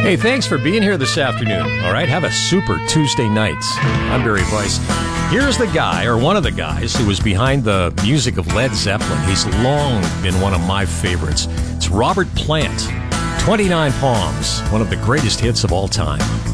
Hey, thanks for being here this afternoon. All right, have a super Tuesday night. I'm Barry Weiss. Here's the guy, or one of the guys, who was behind the music of Led Zeppelin. He's long been one of my favorites. It's Robert Plant. 29 Palms, one of the greatest hits of all time.